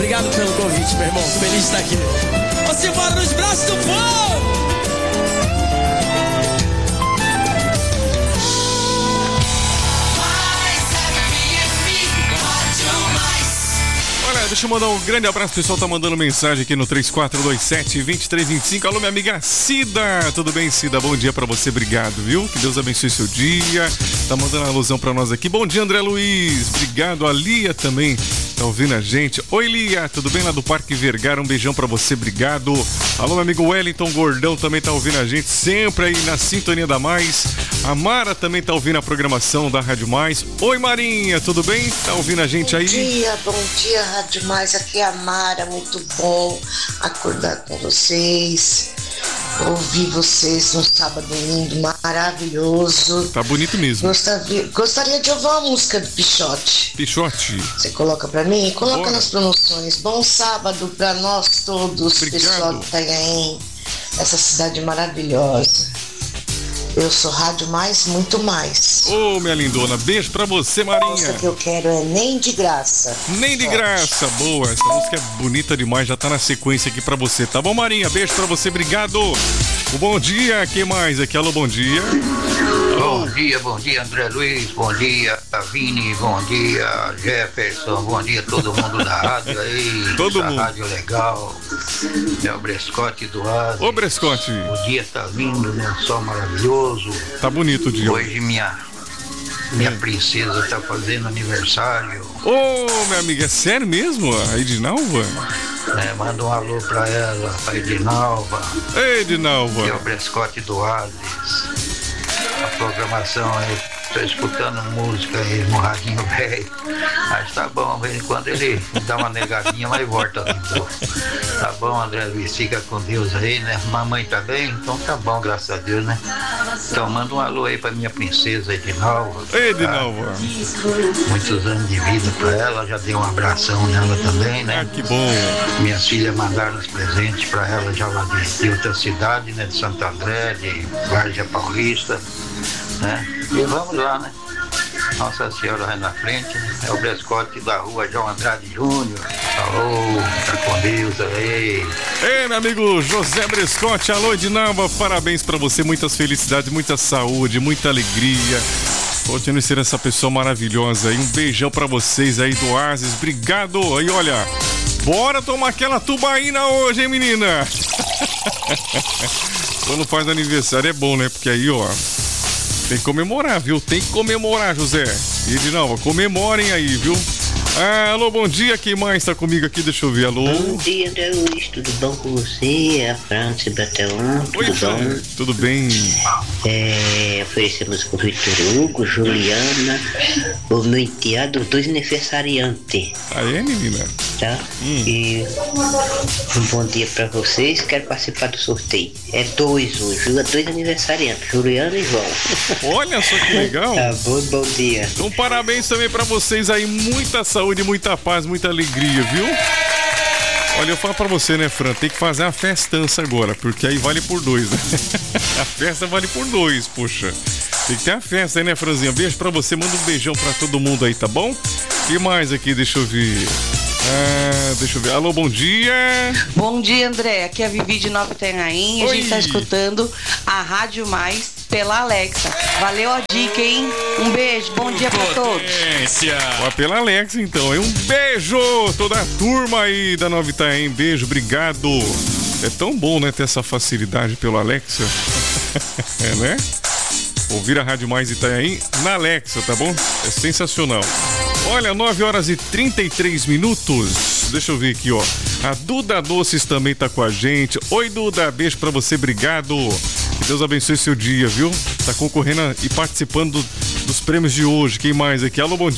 Obrigado pelo convite, meu irmão. Feliz de estar aqui. Vamos embora nos braços do povo! Olha, deixa eu mandar um grande abraço. O pessoal tá mandando mensagem aqui no 3427-2325. Alô, minha amiga Cida. Tudo bem, Cida? Bom dia pra você. Obrigado, viu? Que Deus abençoe seu dia. Tá mandando uma alusão pra nós aqui. Bom dia, André Luiz. Obrigado. A Lia também tá ouvindo a gente. Oi, Lia. Tudo bem lá do Parque Vergara? Um beijão pra você. Obrigado. Alô, meu amigo Wellington Gordão também tá ouvindo a gente. Sempre aí na sintonia da Mais. A Mara também tá ouvindo a programação da Rádio Mais. Oi, Marinha. Tudo bem? Tá ouvindo a gente aí? Bom dia, Rádio Mais. Aqui é a Mara. Muito bom acordar com vocês. Ouvir vocês num sábado lindo, maravilhoso. Tá bonito mesmo. Gostaria de ouvir uma música do Pichote. Pichote. Você coloca pra mim? Coloca Bora. nas promoções. Bom sábado pra nós todos, Obrigado. pessoal do Itanhaém. Essa cidade maravilhosa. Eu sou Rádio Mais, muito mais. Ô, minha lindona, beijo pra você, A Marinha. música que eu quero é Nem de Graça. Nem de graça, boa. Essa música é bonita demais, já tá na sequência aqui pra você, tá bom, Marinha? Beijo pra você, obrigado. O bom dia, quem mais aqui? Alô, bom dia. Bom dia, André Luiz, bom dia, Vini, bom dia, Jefferson, bom dia todo mundo da rádio aí. Todo essa mundo. Rádio legal, é o Brescote do Oásis. Ô, Brescote, O dia tá lindo, né? Sol maravilhoso. tá bonito o dia. Hoje minha princesa tá fazendo aniversário. Ô, minha amiga, é sério mesmo? A Edinalva? Manda um alô pra ela, pra Edinalva. Ei, Edinalva. Que é o Brescote do Oásis. A programação aí, tô escutando música aí no radinho velho. Mas tá bom, de vez em quando ele dá uma negadinha, mas volta lindo. Tá bom, André Luiz, fica com Deus aí, né? Mamãe tá bem? Então tá bom, graças a Deus, né? Então manda um alô aí pra minha princesa Edinalva. Ei, Edinalva. Muitos anos de vida pra ela, já dei um abração nela também, né? Ah, que bom. Minhas filhas mandaram os presentes pra ela já lá de outra cidade, né? De Santo André, de Várzea Paulista, né? E vamos lá, né? Nossa Senhora vai na frente, né? É o Brescote da rua João Andrade Júnior. Alô, tá com Deus aí. Ei, meu amigo José Brescote, alô, Edinalva, parabéns pra você, muitas felicidades, muita saúde, muita alegria. Continue sendo essa pessoa maravilhosa aí. Um beijão pra vocês aí do Oásis, obrigado. Aí, olha, bora tomar aquela tubaína hoje, hein, menina? Quando faz aniversário é bom, né? Porque aí, ó, tem que comemorar, viu? Tem que comemorar, José. E Edinalva, comemorem aí, viu? Alô, bom dia, quem mais tá comigo aqui? Deixa eu ver, alô. Bom dia, André Luiz, tudo bom com você? A França Batelão, tudo Oi, bom? Tudo bem? Oferecemos pro Vitor Hugo, Juliana, o meu enteado, 2 aniversariantes, Aí, menina. tá? E um bom dia pra vocês, quero participar do sorteio. É 2 hoje, 2 aniversariantes, Juliana e João. Olha só que legal. Tá bom dia. Então, parabéns também pra vocês aí. Muita saúde, muita paz, muita alegria, viu? Olha, eu falo pra você, né, Fran? Tem que fazer a festança agora, porque aí vale por 2, né? A festa vale por 2, poxa. Tem que ter a festa aí, né, Franzinha? Beijo pra você, manda um beijão pra todo mundo aí, tá bom? E mais aqui, deixa eu ver. Deixa eu ver. Alô, bom dia. Bom dia, André. Aqui é a Vivi de Nova Itanhaém. A Oi. gente tá escutando a Rádio Mais pela Alexa. Valeu a dica, hein? Um beijo, bom dia pra todos. Ó, pela Alexa, então. Um beijo, toda a turma aí da Nova Itanhaém. Beijo, obrigado. É tão bom, né, ter essa facilidade pelo Alexa. É, né? Ouvir a Rádio Mais Itanhaém na Alexa, tá bom? É sensacional. Olha, 9h33. Deixa eu ver aqui, ó. A Duda Doces também tá com a gente. Oi, Duda, beijo pra você, obrigado. Que Deus abençoe seu dia, viu? Tá concorrendo e participando dos prêmios de hoje. Quem mais aqui? Alô, bom dia.